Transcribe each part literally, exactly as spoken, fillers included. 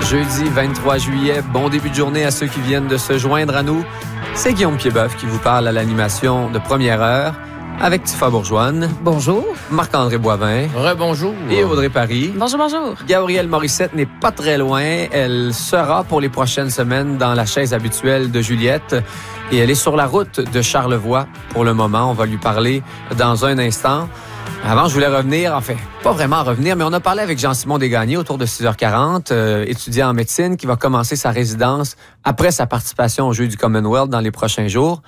jeudi vingt-trois juillet. Bon début de journée à ceux qui viennent de se joindre à nous. C'est Guillaume Piedboeuf qui vous parle à l'animation de Première Heure avec Tifa Bourgeoine. Bonjour. Marc-André Boivin. Rebonjour. Et Audrey Paris. Bonjour, bonjour. Gabrielle Morissette n'est pas très loin. Elle sera pour les prochaines semaines dans la chaise habituelle de Juliette. Et elle est sur la route de Charlevoix pour le moment. On va lui parler dans un instant. Avant, je voulais revenir, enfin, pas vraiment revenir, mais on a parlé avec Jean-Simon Desgagnés autour de six heures quarante, euh, étudiant en médecine, qui va commencer sa résidence après sa participation aux Jeux du Commonwealth dans les prochains jours.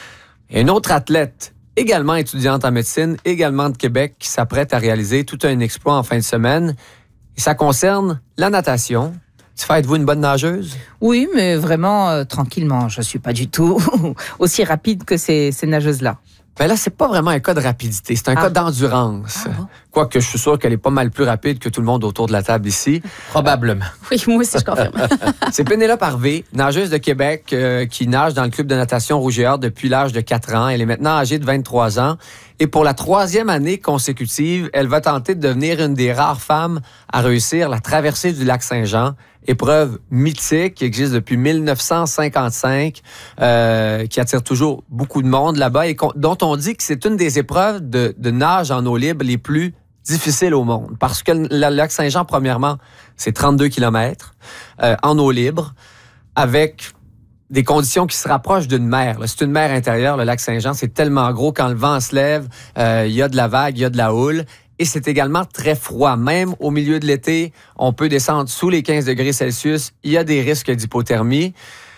Et une autre athlète, également étudiante en médecine, également de Québec, qui s'apprête à réaliser tout un exploit en fin de semaine. Et ça concerne la natation. Tifa, êtes-vous une bonne nageuse? Oui, mais vraiment euh, tranquillement. Je ne suis pas du tout aussi rapide que ces, ces nageuses-là. Ben là, c'est pas vraiment un cas de rapidité, c'est un ah. cas d'endurance. Ah bon? Quoique je suis sûr qu'elle est pas mal plus rapide que tout le monde autour de la table ici. Probablement. Oui, moi aussi, je confirme. C'est Pénélope Harvey, nageuse de Québec, euh, qui nage dans le club de natation Rouge et Or depuis l'âge de quatre ans. Elle est maintenant âgée de vingt-trois ans. Et pour la troisième année consécutive, elle va tenter de devenir une des rares femmes à réussir la traversée du lac Saint-Jean, épreuve mythique qui existe depuis mille neuf cent cinquante-cinq, euh, qui attire toujours beaucoup de monde là-bas et dont on dit que c'est une des épreuves de, de nage en eau libre les plus difficiles au monde. Parce que le lac Saint-Jean, premièrement, c'est trente-deux kilomètres euh, en eau libre avec des conditions qui se rapprochent d'une mer. Là. C'est une mer intérieure, le lac Saint-Jean. C'est tellement gros. Quand le vent se lève, euh, il y a de la vague, il y a de la houle. Et c'est également très froid. Même au milieu de l'été, on peut descendre sous les quinze degrés Celsius. Il y a des risques d'hypothermie.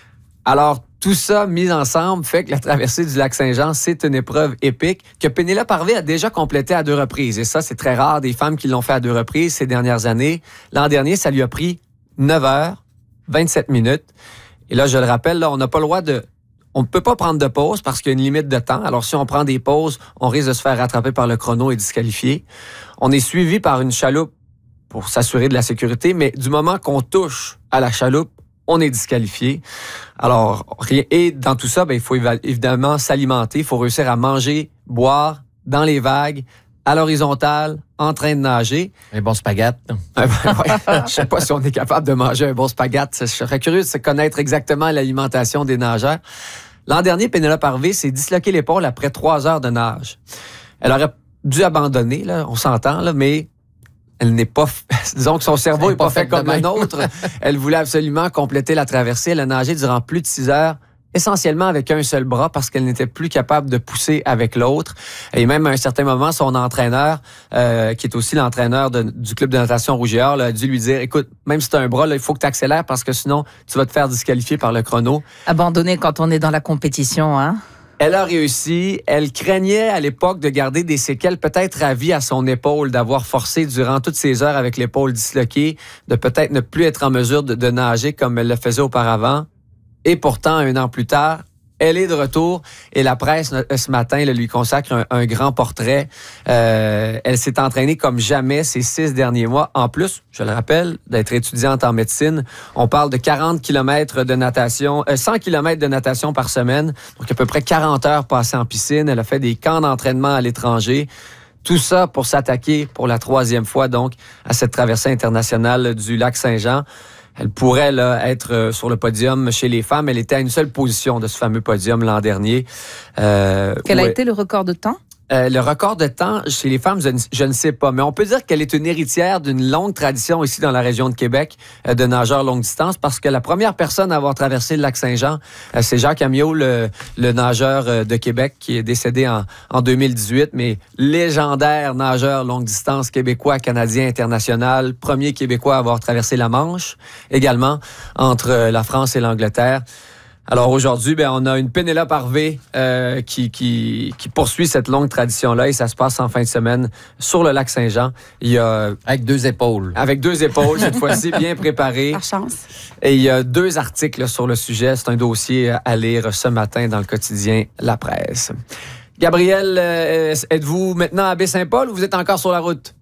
Alors, tout ça mis ensemble fait que la traversée du lac Saint-Jean, c'est une épreuve épique que Pénélope Harvey a déjà complétée à deux reprises. Et ça, c'est très rare des femmes qui l'ont fait à deux reprises ces dernières années. L'an dernier, ça lui a pris neuf heures, vingt-sept minutes. Et là, je le rappelle, là, on n'a pas le droit de... On ne peut pas prendre de pause parce qu'il y a une limite de temps. Alors, si on prend des pauses, on risque de se faire rattraper par le chrono et disqualifié. On est suivi par une chaloupe pour s'assurer de la sécurité, mais du moment qu'on touche à la chaloupe, on est disqualifié. Alors, et dans tout ça, ben, il faut évidemment s'alimenter. Il faut réussir à manger, boire dans les vagues, à l'horizontale, en train de nager. Un bon spaghette. Je ne sais pas si on est capable de manger un bon spaghette. Je serais curieux de connaître exactement l'alimentation des nageurs. L'an dernier, Pénélope Harvey s'est disloqué l'épaule après trois heures de nage. Elle aurait dû abandonner, là, on s'entend, là, mais elle n'est pas... Disons que son cerveau n'est pas, pas fait, fait comme un autre. Elle voulait absolument compléter la traversée. Elle a nagé durant plus de six heures. Essentiellement avec un seul bras parce qu'elle n'était plus capable de pousser avec l'autre. Et même à un certain moment, son entraîneur, euh, qui est aussi l'entraîneur de, du club de natation Rouge et Or, là, a dû lui dire, écoute, même si tu as un bras, là, il faut que tu accélères parce que sinon, tu vas te faire disqualifier par le chrono. Abandonner quand on est dans la compétition, hein? Elle a réussi. Elle craignait à l'époque de garder des séquelles peut-être à vie à son épaule, d'avoir forcé durant toutes ces heures avec l'épaule disloquée, de peut-être ne plus être en mesure de, de nager comme elle le faisait auparavant. Et pourtant, un an plus tard, elle est de retour et la presse, ce matin, elle lui consacre un, un grand portrait. Euh, elle s'est entraînée comme jamais ces six derniers mois. En plus, je le rappelle, d'être étudiante en médecine, on parle de quarante kilomètres de natation, euh, cent kilomètres de natation par semaine, donc à peu près quarante heures passées en piscine. Elle a fait des camps d'entraînement à l'étranger. Tout ça pour s'attaquer pour la troisième fois, donc, à cette traversée internationale du lac Saint-Jean. Elle pourrait là, être sur le podium chez les femmes. Elle était à une seule position de ce fameux podium l'an dernier. Euh, Quel a ouais. été le record de temps? Euh, le record de temps chez les femmes, je ne, je ne sais pas. Mais on peut dire qu'elle est une héritière d'une longue tradition ici dans la région de Québec euh, de nageurs longue distance parce que la première personne à avoir traversé le lac Saint-Jean, euh, c'est Jacques Amiot, le, le nageur euh, de Québec qui est décédé en, en deux mille dix-huit, mais légendaire nageur longue distance québécois, canadien, international, premier Québécois à avoir traversé la Manche, également entre euh, la France et l'Angleterre. Alors aujourd'hui, ben, on a une Pénélope Harvey euh, qui, qui, qui poursuit cette longue tradition-là et ça se passe en fin de semaine sur le lac Saint-Jean. Il y a, avec deux épaules. Avec deux épaules, cette fois-ci, bien préparées. Par chance. Et il y a deux articles là, sur le sujet. C'est un dossier à lire ce matin dans le quotidien La Presse. Gabrielle, euh, êtes-vous maintenant à Baie-Saint-Paul ou vous êtes encore sur la route?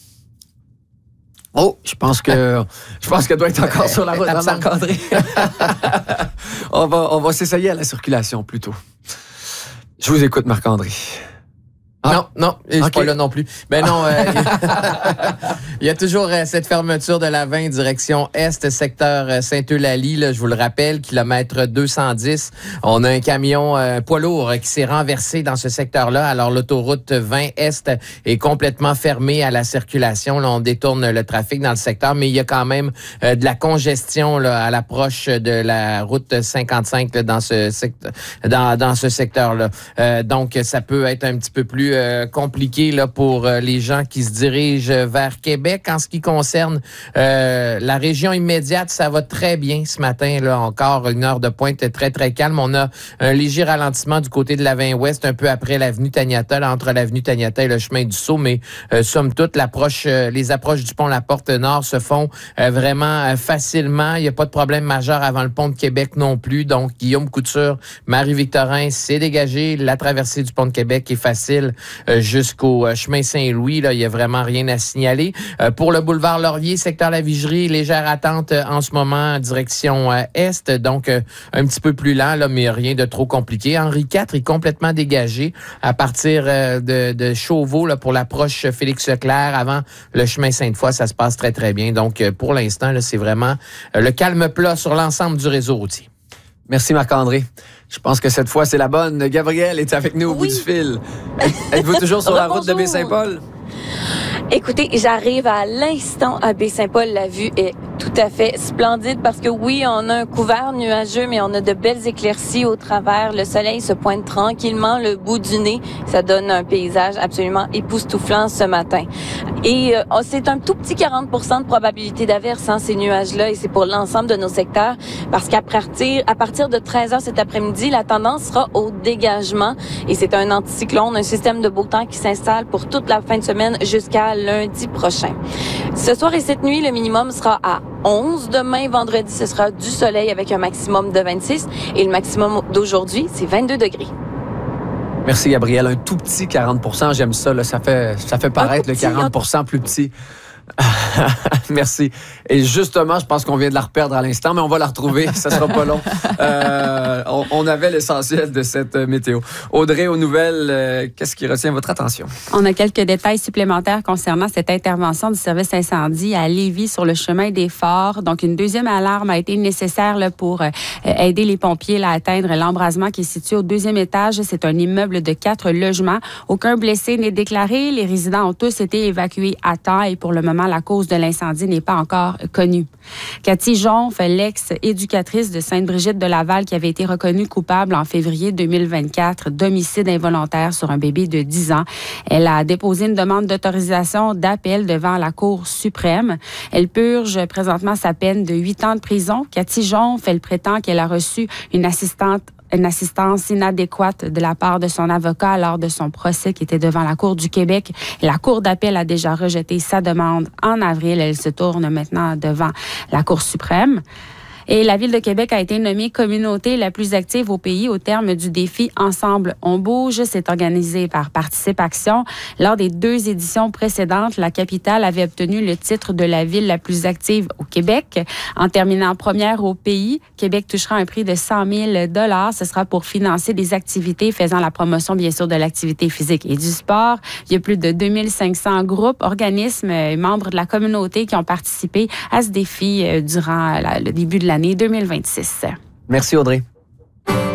Oh, je pense que je pense qu'elle doit être encore sur la route, hein, Marc-André. on va on va s'essayer à la circulation plutôt. Je vous écoute, Marc-André. Ah. Non, non, je suis Okay. pas là non plus. Ben non, euh, il y a toujours euh, cette fermeture de la vingt direction est, secteur euh, Saint-Eulalie, là, je vous le rappelle, kilomètre deux cent dix. On a un camion, un euh, poids lourd euh, qui s'est renversé dans ce secteur-là. Alors, l'autoroute vingt est est complètement fermée à la circulation. Là, on détourne le trafic dans le secteur, mais il y a quand même euh, de la congestion là, à l'approche de la route cinquante-cinq là, dans ce secteur, dans, dans ce secteur-là. Euh, donc, ça peut être un petit peu plus Euh, compliqué là, pour euh, les gens qui se dirigent vers Québec. En ce qui concerne euh, la région immédiate, ça va très bien ce matin. Là, encore une heure de pointe très, très calme. On a un léger ralentissement du côté de la vingt ouest, un peu après l'avenue Taniata, là, entre l'avenue Taniata et le chemin du Sceau. Mais euh, somme toute, l'approche, euh, les approches du pont La Porte Nord se font euh, vraiment euh, facilement. Il n'y a pas de problème majeur avant le pont de Québec non plus. Donc, Guillaume Couture, Marie-Victorin, c'est dégagé. La traversée du pont de Québec est facile Euh, jusqu'au euh, chemin Saint-Louis. Là, il n'y a vraiment rien à signaler. Euh, pour le boulevard Laurier, secteur La Vigerie, légère attente euh, en ce moment, direction euh, est. Donc, euh, un petit peu plus lent, là, mais rien de trop compliqué. Henri quatre est complètement dégagé à partir euh, de, de Chauveau là, pour l'approche Félix-Leclerc. Avant le chemin Sainte-Foy, ça se passe très, très bien. Donc, euh, pour l'instant, là, c'est vraiment euh, le calme plat sur l'ensemble du réseau routier. Merci Marc-André. Je pense que cette fois, c'est la bonne. Gabrielle est avec nous au Oui. bout du fil. Êtes-vous toujours sur la route de Baie-Saint-Paul? Écoutez, j'arrive à l'instant à Baie-Saint-Paul. La vue est tout à fait splendide parce que oui, on a un couvert nuageux, mais on a de belles éclaircies au travers. Le soleil se pointe tranquillement le bout du nez. Ça donne un paysage absolument époustouflant ce matin. Et euh, c'est un tout petit quarante pour cent de probabilité d'averse, hein, ces nuages-là, et c'est pour l'ensemble de nos secteurs, parce qu'à partir, à partir de treize heures cet après-midi, la tendance sera au dégagement, et c'est un anticyclone, un système de beau temps qui s'installe pour toute la fin de semaine jusqu'à lundi prochain. Ce soir et cette nuit, le minimum sera à onze. Demain, vendredi, ce sera du soleil avec un maximum de vingt-six, et le maximum d'aujourd'hui, c'est vingt-deux degrés. Merci, Gabrielle. Un tout petit quarante pour cent, j'aime ça. Là. Ça fait, ça fait paraître le petit, quarante pour cent plus petit. Merci. Et justement, je pense qu'on vient de la reperdre à l'instant, mais on va la retrouver. Ça sera pas long. Euh, on, on avait l'essentiel de cette météo. Audrey, aux nouvelles, euh, qu'est-ce qui retient votre attention? On a quelques détails supplémentaires concernant cette intervention du service incendie à Lévis sur le chemin des Forts. Donc, une deuxième alarme a été nécessaire là, pour euh, aider les pompiers là, à atteindre l'embrasement qui est situé au deuxième étage. C'est un immeuble de quatre logements. Aucun blessé n'est déclaré. Les résidents ont tous été évacués à temps et pour le moment, la cause de l'incendie n'est pas encore connue. Cathy Jonf, l'ex-éducatrice de Sainte-Brigitte de Laval, qui avait été reconnue coupable en février deux mille vingt-quatre d'homicide involontaire sur un bébé de dix ans. Elle a déposé une demande d'autorisation d'appel devant la Cour suprême. Elle purge présentement sa peine de huit ans de prison. Cathy Jonf, elle prétend qu'elle a reçu une assistante une assistance inadéquate de la part de son avocat lors de son procès qui était devant la Cour du Québec. La Cour d'appel a déjà rejeté sa demande en avril. Elle se tourne maintenant devant la Cour suprême. Et la Ville de Québec a été nommée communauté la plus active au pays au terme du défi Ensemble, on bouge. C'est organisé par Participe Action. Lors des deux éditions précédentes, la capitale avait obtenu le titre de la ville la plus active au Québec. En terminant première au pays, Québec touchera un prix de cent mille dollars. Ce sera pour financer des activités faisant la promotion, bien sûr, de l'activité physique et du sport. Il y a plus de deux mille cinq cents groupes, organismes et membres de la communauté qui ont participé à ce défi durant la, le début de l'année deux mille vingt-six. Merci, Audrey.